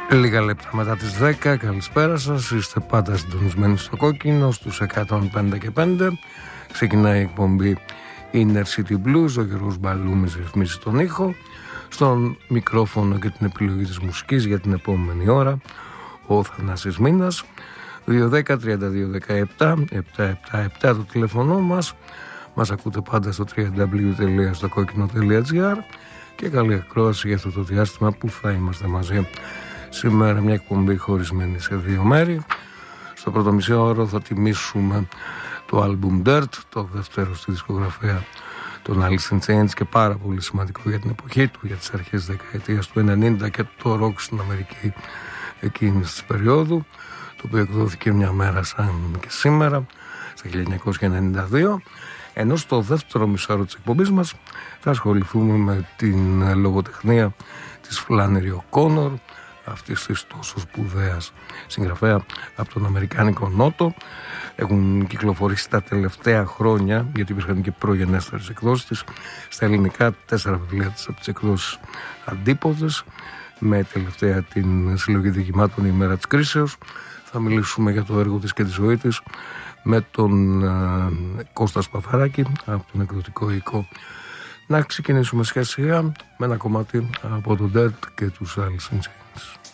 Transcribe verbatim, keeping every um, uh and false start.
Λίγα λεπτά μετά τις δέκα, καλησπέρα σας. Είστε πάντα συντονισμένοι στο κόκκινο, στους εκατόν πέντε και πέντε. Ξεκινάει η εκπομπή Inner City Blues. Ο Γιώργος Μπαλούμης ρυθμίζει τον ήχο. Στον μικρόφωνο και την επιλογή της μουσικής για την επόμενη ώρα ο Θανάσης Μήνας. Δύο δέκα τριάντα δύο δεκαεπτά επτακόσια εβδομήντα επτά το τηλέφωνο μας. Μας ακούτε πάντα στο double-u double-u double-u τελεία στο κόκκινο τελεία τζι άρ και καλή ακρόαση για αυτό το διάστημα που θα είμαστε μαζί. Σήμερα μια εκπομπή χωρισμένη σε δύο μέρη. Στο πρώτο μισή όρο θα τιμήσουμε το album Dirt, το δεύτερο στη δισκογραφία των Alice in Chains και πάρα πολύ σημαντικό για την εποχή του, για τις αρχές της δεκαετίας του ενενήντα και το rock στην Αμερική εκείνης της περίοδου, το οποίο εκδόθηκε μια μέρα σαν και σήμερα, στα χίλια εννιακόσια ενενήντα δύο. Ενώ στο δεύτερο μισάρο της εκπομπής μας θα ασχοληθούμε με την λογοτεχνία της Flannery O'Connor, αυτής της τόσο σπουδαίας συγγραφέα από τον Αμερικάνικο Νότο. Έχουν κυκλοφορήσει τα τελευταία χρόνια, γιατί υπήρχαν και προγενέστερες εκδόσεις της, στα ελληνικά τέσσερα βιβλία της από τις εκδόσεις Αντίποδες, με τελευταία την συλλογή διηγημάτων Η Μέρα της Κρίσεως. Θα μιλήσουμε για το έργο της και τη ζωή της με τον uh, Κώστα Σπαθαράκη από τον εκδοτικό οίκο. Να ξεκινήσουμε σιγά σιγά με ένα κομμάτι από τον Dirt και τους Alice in Chains.